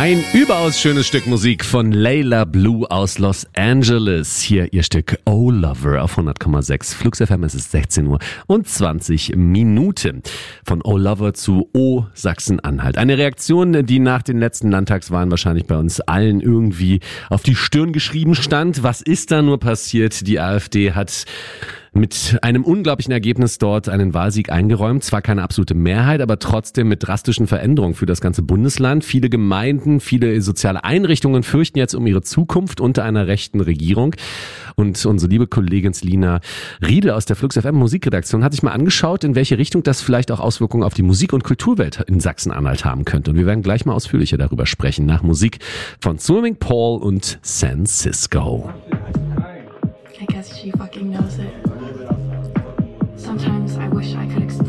Ein überaus schönes Stück Musik von Layla Blue aus Los Angeles. Hier ihr Stück Oh Lover auf 100,6. Flux FM, es ist 16 Uhr und 20 Minuten. Von Oh Lover zu Oh Sachsen-Anhalt. Eine Reaktion, die nach den letzten Landtagswahlen wahrscheinlich bei uns allen irgendwie auf die Stirn geschrieben stand. Was ist da nur passiert? Die AfD hat mit einem unglaublichen Ergebnis dort einen Wahlsieg eingeräumt. Zwar keine absolute Mehrheit, aber trotzdem mit drastischen Veränderungen für das ganze Bundesland. Viele Gemeinden, viele soziale Einrichtungen fürchten jetzt um ihre Zukunft unter einer rechten Regierung. Und unsere liebe Kollegin Selina Riedel aus der Flux FM Musikredaktion hat sich mal angeschaut, in welche Richtung das vielleicht auch Auswirkungen auf die Musik- und Kulturwelt in Sachsen-Anhalt haben könnte. Und wir werden gleich mal ausführlicher darüber sprechen, nach Musik von Swimming Paul und San Cisco. I guess she fucking knows it. Sometimes I wish I could explain.